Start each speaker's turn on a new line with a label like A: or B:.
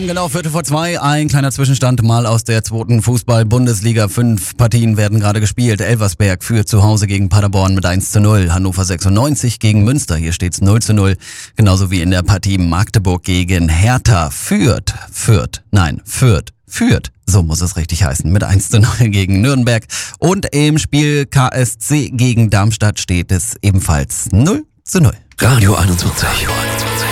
A: genau, 1:45, ein kleiner Zwischenstand mal aus der zweiten Fußball-Bundesliga. 5 Partien werden gerade gespielt. Elversberg führt zu Hause gegen Paderborn mit 1:0. Hannover 96 gegen Münster, hier steht's 0:0. Genauso wie in der Partie Magdeburg gegen Hertha. Fürth, so muss es richtig heißen, mit 1:0 gegen Nürnberg. Und im Spiel KSC gegen Darmstadt steht es ebenfalls 0:0.
B: Radio 21.